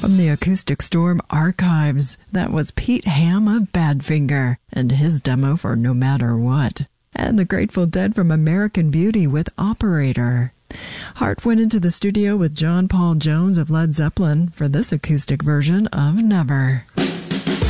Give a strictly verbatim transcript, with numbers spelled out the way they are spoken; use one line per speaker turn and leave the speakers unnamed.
From the Acoustic Storm archives, that was Pete Ham of Badfinger and his demo for No Matter What. And the Grateful Dead from American Beauty with Operator. Hart went into the studio with John Paul Jones of Led Zeppelin for this acoustic version of Never.